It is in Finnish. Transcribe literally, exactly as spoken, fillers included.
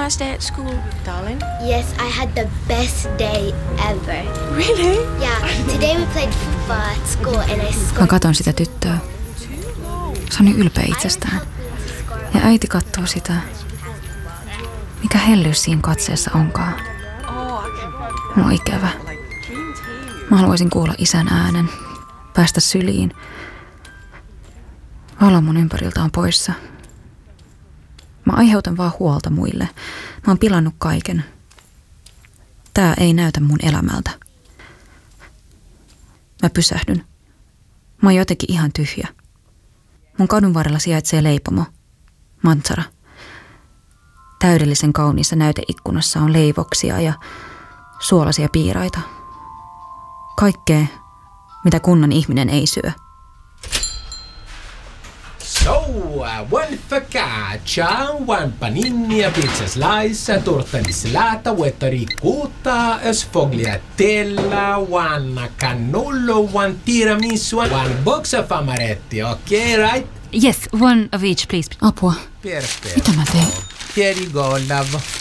last day at school, darling? Yes, I had the best day ever. Really? Yeah, today we played football at school and I scored. Mä katon sitä tyttöä. Se on niin ylpeä itsestään. Ja äiti katsoo sitä. Mikä hellyys siinä katseessa onkaan. Mulla on ikävä. Mä haluaisin kuulla isän äänen. Päästä syliin. Valo mun ympäriltä on poissa. Mä aiheutan vaan huolta muille. Mä oon pilannut kaiken. Tää ei näytä mun elämältä. Mä pysähdyn. Mä oon jotenkin ihan tyhjä. Mun kadun varrella sijaitsee leipomo. Mantsara. Täydellisen kauniissa näyteikkunassa on leivoksia ja suolaisia piiraita. Kaikkea, mitä kunnan ihminen ei syö. So, uh, one focaccia, one panini, a pizza slice, torta di salata, wetta ricotta, sfogliatella, one cannolo, one tiramisu, one box of amaretti, okay, right? Yes, one of each, please. Apua. Perfetto. Mitä mä teen? Here you go, love.